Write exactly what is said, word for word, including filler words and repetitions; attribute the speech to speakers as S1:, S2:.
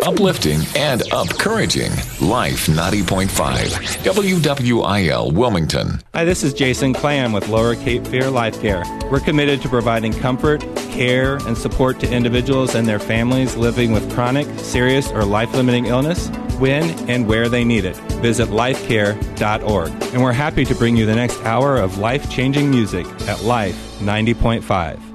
S1: Uplifting and upcouraging. Life ninety point five. W W I L Wilmington.
S2: Hi, this is Jason Clam with Lower Cape Fear Life Care. We're committed to providing comfort, care, and support to individuals and their families living with chronic, serious, or life-limiting illness when and where they need it. Visit life care dot org. And we're happy to bring you the next hour of life-changing music at Life ninety point five.